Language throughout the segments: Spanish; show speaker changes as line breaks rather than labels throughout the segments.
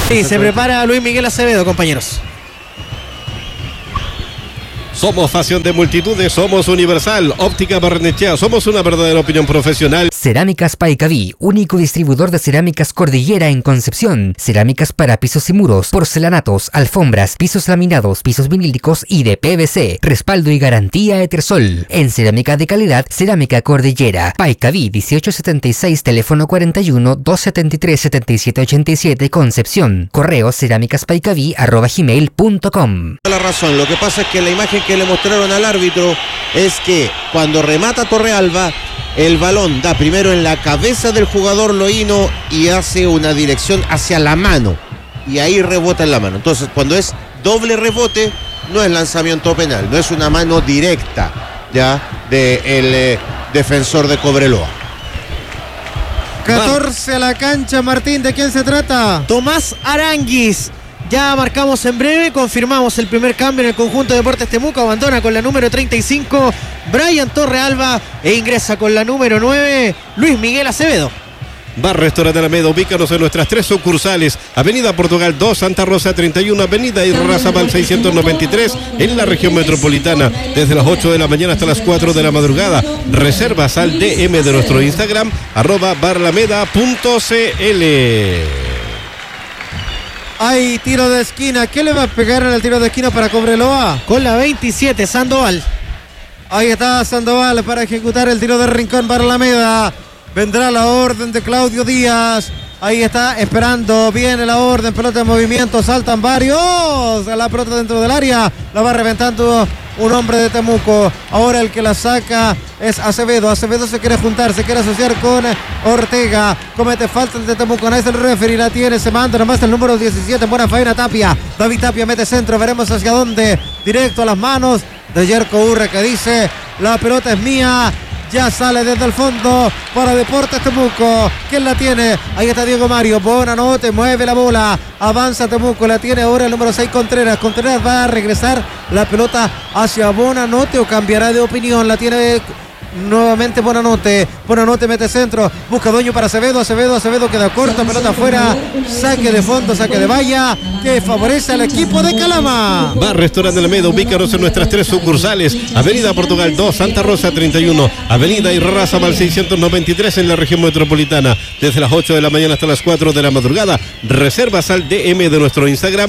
Sí, se prepara Luis Miguel Acevedo, compañeros.
Somos pasión de multitudes, somos Universal, Óptica Barrenechea, somos una verdadera opinión profesional.
Cerámicas Paicaví, único distribuidor de cerámicas Cordillera en Concepción. Cerámicas para pisos y muros, porcelanatos, alfombras, pisos laminados, pisos vinílicos y de PVC. Respaldo y garantía Etersol. En cerámica de calidad, Cerámica Cordillera. Paicaví 1876, teléfono 41 273 7787, Concepción. Correo cerámicaspaicaví@gmail.com.
La razón, lo que pasa es que la imagen que le mostraron al árbitro es que cuando remata Torrealba, el balón da primero en la cabeza del jugador loíno y hace una dirección hacia la mano y ahí rebota en la mano. Entonces, cuando es doble rebote, no es lanzamiento penal, no es una mano directa ya del defensor de Cobreloa.
14 a la cancha, Martín, ¿de quién se trata?
Tomás Aranguis. Ya marcamos en breve, confirmamos el primer cambio en el conjunto de Deportes Temuco. Abandona con la número 35 Brian Torrealba e ingresa con la número 9 Luis Miguel Acevedo.
Bar Restaurante Alameda, ubícanos en nuestras 3 sucursales: Avenida Portugal 2, Santa Rosa 31, Avenida Irarrázaval 693 en la región metropolitana, desde las 8 de la mañana hasta las 4 de la madrugada. Reservas al DM de nuestro Instagram, @barlameda.cl.
Hay tiro de esquina. ¿Qué le va a pegar en el tiro de esquina para Cobreloa?
Con la 27, Sandoval.
Ahí está Sandoval para ejecutar el tiro de rincón para Alameda. Vendrá la orden de Claudio Díaz. Ahí está esperando. Viene la orden. Pelota en movimiento. Saltan varios. La pelota dentro del área. La va reventando un hombre de Temuco. Ahora el que la saca es Acevedo. Acevedo se quiere juntar, se quiere asociar con Ortega. Comete falta de Temuco. No es el referee, la tiene, se manda nomás el número 17. Buena faena Tapia. David Tapia mete centro. Veremos hacia dónde. Directo a las manos de Yerko Urre, que dice: la pelota es mía. Ya sale desde el fondo para Deportes Temuco. ¿Quién la tiene? Ahí está Diego Mario. Bonanote, mueve la bola. Avanza Temuco. La tiene ahora el número 6 Contreras. Contreras va a regresar la pelota hacia Bonanote o cambiará de opinión. La tiene nuevamente Bonanote. Bonanote mete centro. Busca dueño para Acevedo. Acevedo queda corta. Pelota afuera. Saque de fondo, saque de valla, que favorece al equipo de Calama.
Bar Restaurante Alameda, ubícanos en nuestras 3 sucursales: Avenida Portugal 2, Santa Rosa 31, Avenida Irarrázaval 693 en la región metropolitana, desde las 8 de la mañana hasta las 4 de la madrugada. Reservas al DM de nuestro Instagram,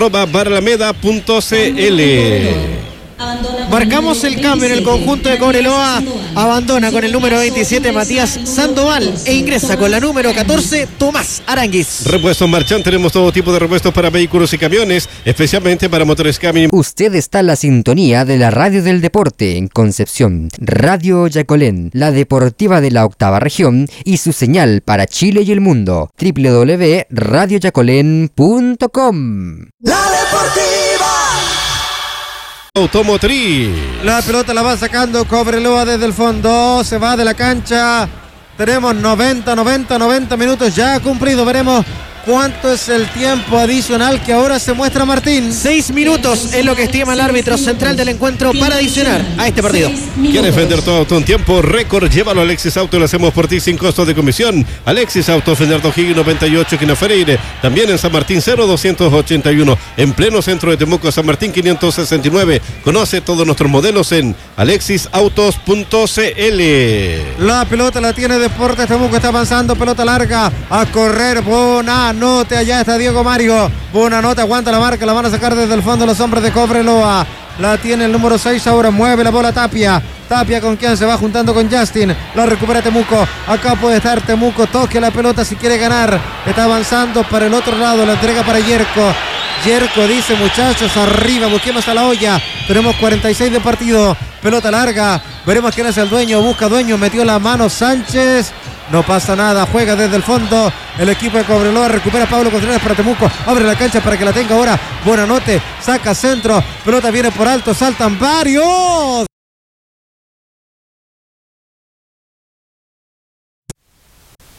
@barlameda.cl.
Marcamos el cambio en el conjunto de Cobreloa. Abandona con el número 27 Matías Sandoval e ingresa con la número 14 Tomás Aranguis.
Repuestos Marchand, tenemos todo tipo de repuestos para vehículos y camiones, especialmente para motores Camin.
Usted está en la sintonía de la radio del deporte en Concepción. Radio Yacolén, la deportiva de la 8ª región y su señal para Chile y el mundo. www.radioyacolén.com.
La deportiva
Automotriz.
La pelota la va sacando Cobreloa desde el fondo. Se va de la cancha. Tenemos 90 minutos ya cumplido. Veremos cuánto es el tiempo adicional que ahora se muestra Martín.
6 minutos es lo que estima el árbitro central del encuentro para adicionar a este partido.
¿Quieres vender tu auto en tiempo récord? Llévalo a Alexis Auto y lo hacemos por ti sin costo de comisión. Alexis Auto, Fernando O'Higgins 98, Quina Freire. También en San Martín 0281. En pleno centro de Temuco, San Martín 569. Conoce todos nuestros modelos en alexisautos.cl.
La pelota la tiene Deportes Temuco. Está avanzando, pelota larga. A correr, Bonanote. Allá está Diego Mario. Bonanote aguanta la marca. La van a sacar desde el fondo los hombres de Cobreloa. La tiene el número 6 ahora. Mueve la bola Tapia. Tapia con quien se va juntando con Justin. La recupera Temuco. Acá puede estar Temuco. Toque la pelota si quiere ganar. Está avanzando para el otro lado. La entrega para Yerko. Yerko dice: muchachos, arriba, busquemos a la olla. Tenemos 46 de partido. Pelota larga. Veremos quién es el dueño. Busca dueño. Metió la mano Sánchez. No pasa nada, juega desde el fondo el equipo de Cobreloa, recupera Pablo Contreras para Temuco, abre la cancha para que la tenga ahora Bonanote, saca centro, pelota viene por alto, saltan varios.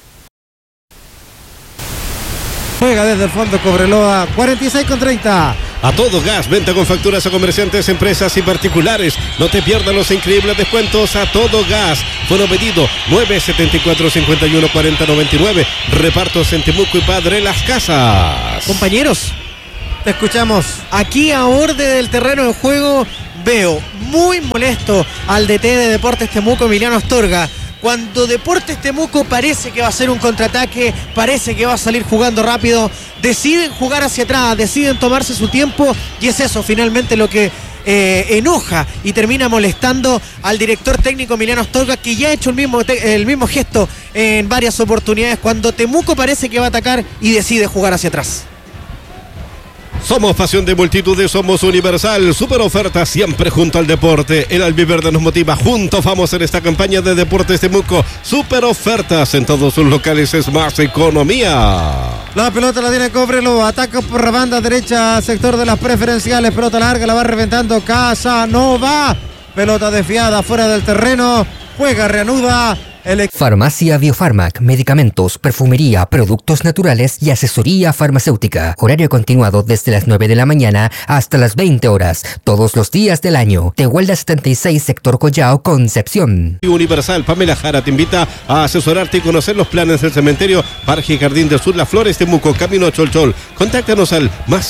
Juega desde el fondo Cobreloa, 46-30.
A Todo Gas, venta con facturas a comerciantes, empresas y particulares. No te pierdas los increíbles descuentos a Todo Gas. Fono pedido 974-5140-99. Repartos en Temuco y Padre Las Casas.
Compañeros,
te escuchamos.
Aquí a borde del terreno de juego veo muy molesto al DT de Deportes Temuco, Emiliano Astorga. Cuando Deportes Temuco parece que va a hacer un contraataque, parece que va a salir jugando rápido, deciden jugar hacia atrás, deciden tomarse su tiempo, y es eso finalmente lo que enoja y termina molestando al director técnico Emiliano Astorga, que ya ha hecho el mismo gesto en varias oportunidades cuando Temuco parece que va a atacar y decide jugar hacia atrás.
Somos pasión de multitudes, somos Universal. Super oferta siempre junto al deporte. El albiverde nos motiva. Juntos vamos en esta campaña de Deportes Temuco. Super ofertas en todos sus locales, es más economía.
La pelota la tiene Cobreloa. Ataca por la banda derecha, sector de las preferenciales. Pelota larga, la va reventando Casanova. Pelota desviada fuera del terreno. Juega, reanuda.
Farmacia Biofarmac, medicamentos, perfumería, productos naturales y asesoría farmacéutica. Horario continuado desde las 9 de la mañana hasta las 20 horas, todos los días del año. Tehuelda 76, sector Collao, Concepción.
Universal, Pamela Jara te invita a asesorarte y conocer los planes del cementerio Parque Jardín del Sur, Las Flores, Temuco, Camino Cholchol. Contáctanos al más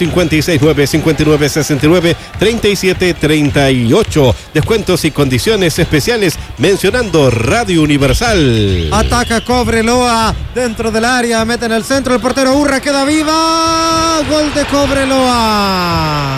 569-5969-3738. Descuentos y condiciones especiales mencionando Radio Universal.
Ataca Cobreloa dentro del área, mete en el centro, el portero Urra queda viva. Gol de Cobreloa.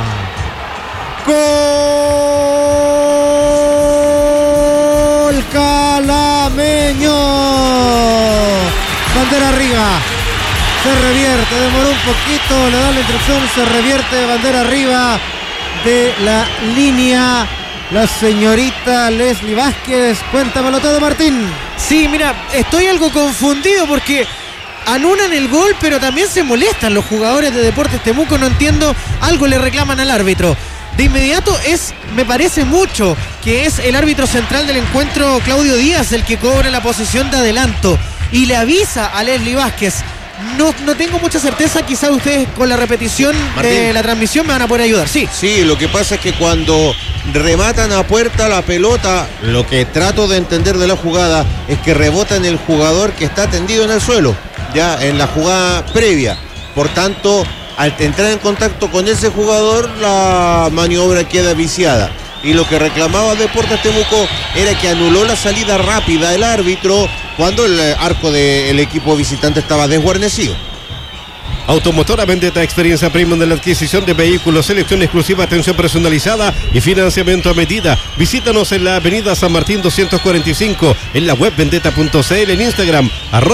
Gol calameño. Bandera arriba. Se revierte, demoró un poquito, le da la instrucción, se revierte, bandera arriba de la línea. La señorita Leslie Vázquez, cuéntamelo todo, Martín.
Sí, mira, estoy algo confundido porque anulan el gol, pero también se molestan los jugadores de Deportes Temuco. No entiendo, algo le reclaman al árbitro. De inmediato me parece mucho que es el árbitro central del encuentro, Claudio Díaz, el que cobra la posición de adelanto y le avisa a Leslie Vázquez. No tengo mucha certeza, quizá ustedes con la repetición Martín, de la transmisión me van a poder ayudar. Sí,
lo que pasa es que cuando rematan a puerta la pelota, lo que trato de entender de la jugada es que rebota en el jugador que está tendido en el suelo, ya en la jugada previa. Por tanto, al entrar en contacto con ese jugador, la maniobra queda viciada. Y lo que reclamaba Deportes Temuco era que anuló la salida rápida del árbitro cuando el arco del equipo visitante estaba desguarnecido.
Automotora Vendetta, experiencia premium de la adquisición de vehículos, selección exclusiva, atención personalizada y financiamiento a medida. Visítanos en la avenida San Martín 245, en la web vendetta.cl, en Instagram,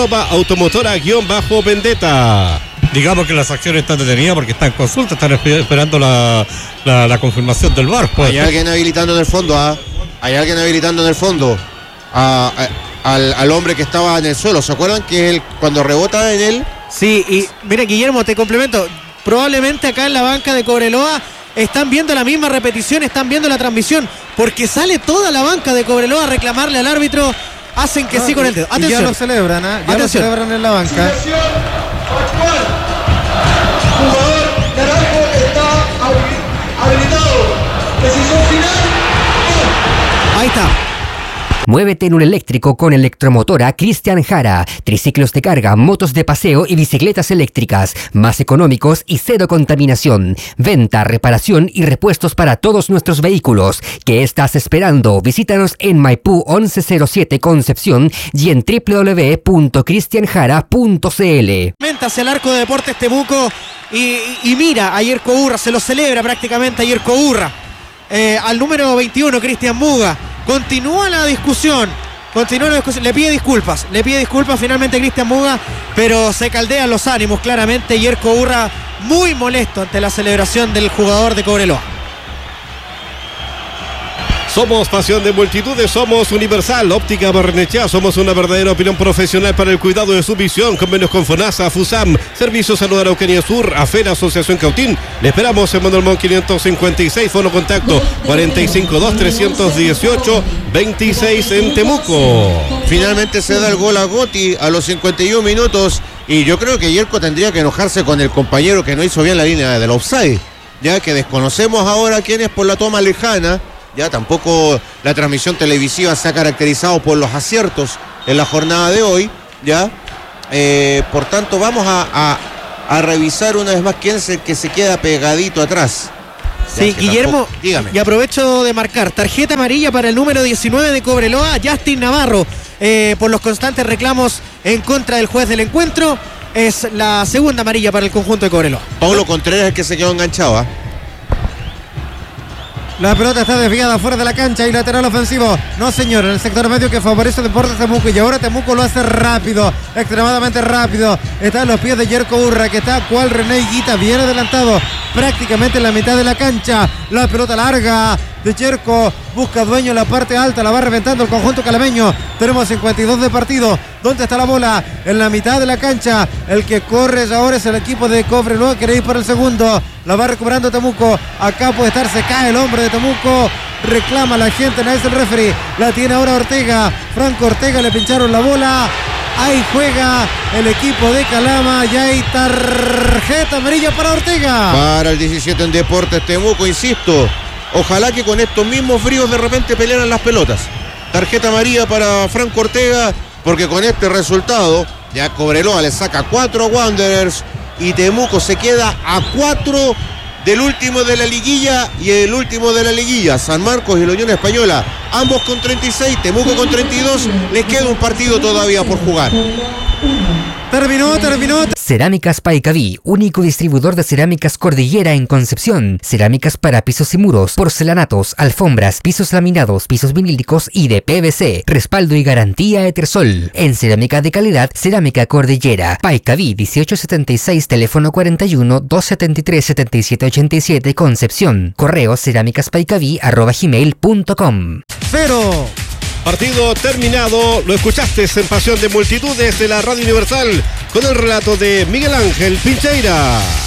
@automotora_vendetta.
Digamos que las acciones están detenidas porque están en consulta, están esperando la confirmación del VAR.
Hay alguien habilitando en el fondo, hay alguien habilitando en el fondo al hombre que estaba en el suelo. ¿Se acuerdan que él, cuando rebota en él?
Sí, y mira, Guillermo, te complemento. Probablemente acá en la banca de Cobreloa están viendo la misma repetición, están viendo la transmisión, porque sale toda la banca de Cobreloa a reclamarle al árbitro. Hacen que sí con el dedo.
Atención. Ya lo celebran, ya lo celebran en la banca.
Jugador Naranjo está habilitado. Decisión final.
Ahí está.
Muévete en un eléctrico con Electromotora Cristian Jara. Triciclos de carga, motos de paseo y bicicletas eléctricas. Más económicos y cero contaminación. Venta, reparación y repuestos para todos nuestros vehículos. ¿Qué estás esperando? Visítanos en Maipú 1107 Concepción y en www.cristianjara.cl.
Hacia el arco de Deportes Temuco y mira a Yerko Urra, se lo celebra prácticamente a Yerko Urra. Al número 21, Cristian Muga. Continúa la discusión, le pide disculpas finalmente Cristian Muga, pero se caldean los ánimos claramente. Yerko Urra muy molesto ante la celebración del jugador de Cobreloa.
Somos pasión de multitudes, somos Universal, Óptica Barrenechea, somos una verdadera opinión profesional para el cuidado de su visión, convenios con FONASA, FUSAM, Servicio Salud Araucanía Sur, AFER, Asociación Cautín. Le esperamos en Manuel Montt 556, fono contacto 452-318-26 en Temuco.
Finalmente se da el gol a Gotti a los 51 minutos y yo creo que Yerko tendría que enojarse con el compañero que no hizo bien la línea del offside. ya que desconocemos ahora quién es por la toma lejana. Ya tampoco la transmisión televisiva se ha caracterizado por los aciertos en la jornada de hoy, ya. Por tanto, vamos a revisar una vez más quién es el que se queda pegadito atrás.
Sí, Guillermo,
dígame.
Y aprovecho de marcar tarjeta amarilla para el número 19 de Cobreloa, Justin Navarro, por los constantes reclamos en contra del juez del encuentro. Es la segunda amarilla para el conjunto de Cobreloa.
Paulo Contreras es el que se quedó enganchado, ¿ah?
La pelota está desviada fuera de la cancha y lateral ofensivo. No, señor, en el sector medio que favorece Deportes Temuco. Y ahora Temuco lo hace rápido, extremadamente rápido. Está en los pies de Yerko Urra, que está cual René Higuita, bien adelantado, prácticamente en la mitad de la cancha. La pelota larga de Yerko, busca dueño en la parte alta, la va reventando el conjunto calameño. Tenemos 52 de partido. ¿Dónde está la bola? En la mitad de la cancha. El que corre ahora es el equipo de Cobreloa, quiere ir por el segundo. La va recuperando Temuco. Acá puede estar, se cae el hombre de Temuco. Reclama la gente, no es el referee. La tiene ahora Ortega. Franco Ortega, le pincharon la bola. Ahí juega el equipo de Calama. Ya hay tarjeta amarilla para Ortega.
Para el 17 en Deportes Temuco, insisto. Ojalá que con estos mismos fríos de repente pelearan las pelotas. Tarjeta amarilla para Franco Ortega, porque con este resultado ya Cobreloa le saca 4 a Wanderers y Temuco se queda a 4 del último de la liguilla y el último de la liguilla, San Marcos y la Unión Española, ambos con 36, Temuco con 32, les queda un partido todavía por jugar.
Terminó.
Cerámicas Paicaví, único distribuidor de cerámicas Cordillera en Concepción. Cerámicas para pisos y muros, porcelanatos, alfombras, pisos laminados, pisos vinílicos y de PVC. Respaldo y garantía Etersol. En cerámica de calidad, Cerámica Cordillera. Paicaví 1876, teléfono 41 273 7787, Concepción. Correo cerámicaspaicaví@gmail.com.
0.
Partido terminado, lo escuchaste en Pasión de Multitudes de la Radio Universal con el relato de Miguel Ángel Pincheira.